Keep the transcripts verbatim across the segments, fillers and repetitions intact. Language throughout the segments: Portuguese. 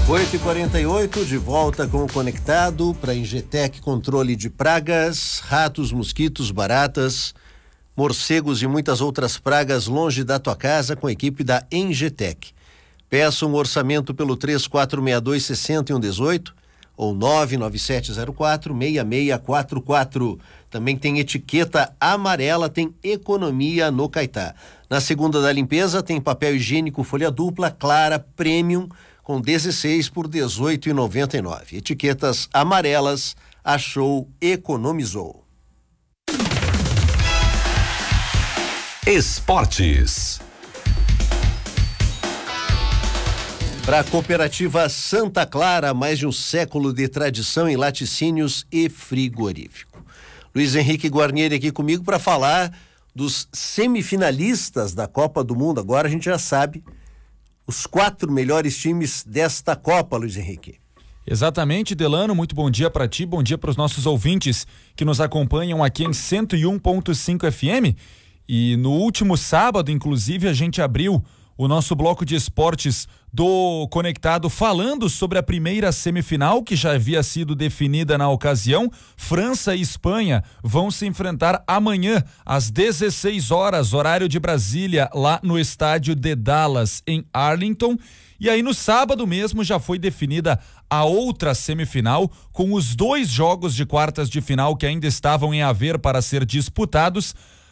oito e quarenta e oito, de volta com o Conectado para Ingetec Controle de Pragas, ratos, mosquitos, baratas, morcegos e muitas outras pragas longe da tua casa com a equipe da Ingetec. Peça um orçamento pelo três quatro seis dois, seis um um oito ou nove nove sete zero quatro, seis seis quatro quatro. Também tem etiqueta amarela, tem economia no Caetá. Na segunda da limpeza tem papel higiênico folha dupla, Clara, Premium, com dezesseis por dezoito e noventa e nove. Etiquetas amarelas, achou, economizou. Esportes. Para a cooperativa Santa Clara, mais de um século de tradição em laticínios e frigorífico. Luiz Henrique Guarnieri aqui comigo para falar dos semifinalistas da Copa do Mundo. Agora a gente já sabe os quatro melhores times desta Copa, Luiz Henrique. Exatamente, Delano, muito bom dia para ti, bom dia para os nossos ouvintes que nos acompanham aqui em cento e um ponto cinco F M. E no último sábado, inclusive, a gente abriu o nosso bloco de esportes do Conectado falando sobre a primeira semifinal que já havia sido definida na ocasião. França e Espanha vão se enfrentar amanhã às dezesseis horas, horário de Brasília, lá no estádio de Dallas, em Arlington. E aí no sábado mesmo já foi definida a outra semifinal, com os dois jogos de quartas de final que ainda estavam em haver para ser disputados.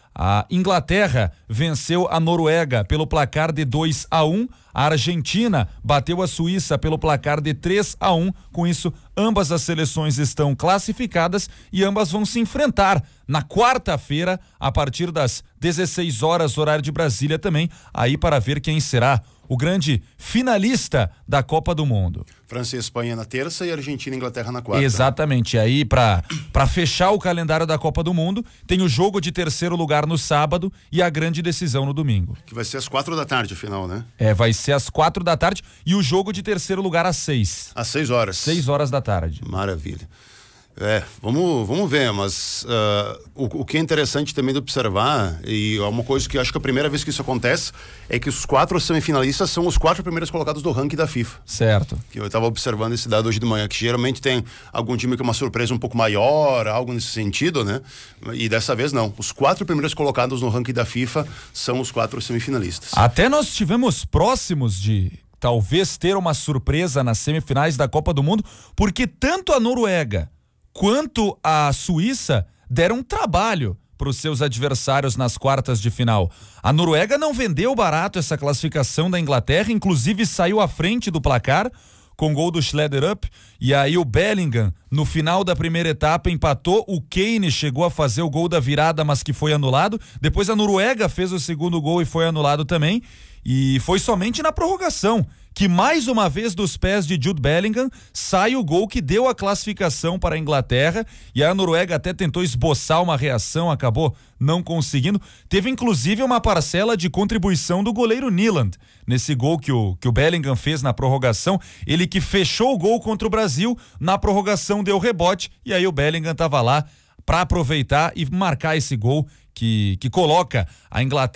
A Inglaterra venceu a Noruega pelo placar de dois a um. A Argentina bateu a Suíça pelo placar de três a um. Com isso, ambas as seleções estão classificadas e ambas vão se enfrentar na quarta-feira, a partir das dezesseis horas, horário de Brasília também, aí para ver quem será o grande finalista da Copa do Mundo. França e Espanha na terça e Argentina e Inglaterra na quarta. Exatamente. Aí, para para fechar o calendário da Copa do Mundo, tem o jogo de terceiro lugar no sábado e a grande decisão no domingo. Que vai ser às quatro da tarde, afinal, né? É, vai ser às quatro da tarde e o jogo de terceiro lugar às seis. Às seis horas. Seis horas da tarde. Maravilha. É, vamos, vamos ver, mas uh, o, o que é interessante também de observar, e é uma coisa que eu acho que a primeira vez que isso acontece, é que os quatro semifinalistas são os quatro primeiros colocados do ranking da FIFA. Certo. Que eu estava observando esse dado hoje de manhã, que geralmente tem algum time que é uma surpresa um pouco maior, algo nesse sentido, né? E dessa vez não. Os quatro primeiros colocados no ranking da FIFA são os quatro semifinalistas. Até nós estivemos próximos de talvez ter uma surpresa nas semifinais da Copa do Mundo, porque tanto a Noruega quanto a Suíça deram trabalho para os seus adversários nas quartas de final. A Noruega não vendeu barato essa classificação da Inglaterra, inclusive saiu à frente do placar com gol do Schlederup, e aí o Bellingham no final da primeira etapa empatou, o Kane chegou a fazer o gol da virada, mas que foi anulado. Depois a Noruega fez o segundo gol e foi anulado também, e foi somente na prorrogação que mais uma vez dos pés de Jude Bellingham sai o gol que deu a classificação para a Inglaterra, e a Noruega até tentou esboçar uma reação, acabou não conseguindo. Teve inclusive uma parcela de contribuição do goleiro Nyland nesse gol que o, que o Bellingham fez na prorrogação, ele que fechou o gol contra o Brasil, na prorrogação deu rebote, e aí o Bellingham estava lá para aproveitar e marcar esse gol que, que coloca a Inglaterra